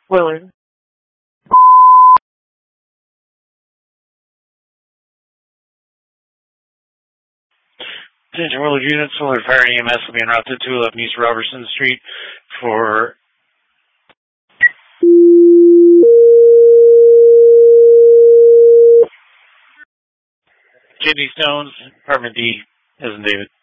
Willard. Attention Willard units, Willard Fire and EMS will be en route to 211 East Robertson Street for kidney stones, Department D, as in David.